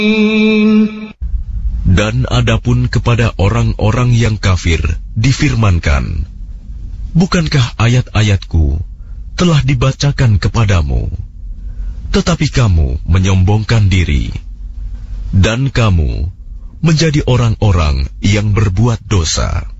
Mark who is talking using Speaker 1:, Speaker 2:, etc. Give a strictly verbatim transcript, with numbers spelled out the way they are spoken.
Speaker 1: Dan adapun kepada orang-orang yang kafir difirmankan, bukankah ayat-ayatku telah dibacakan kepadamu, tetapi kamu menyombongkan diri, dan kamu menjadi orang-orang yang berbuat dosa.